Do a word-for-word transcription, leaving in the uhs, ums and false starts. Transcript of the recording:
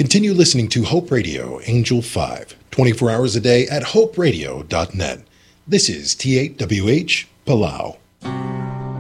Continue listening to Hope Radio Angel five, twenty-four hours a day at hope radio dot net. This is T eight W H, Palau.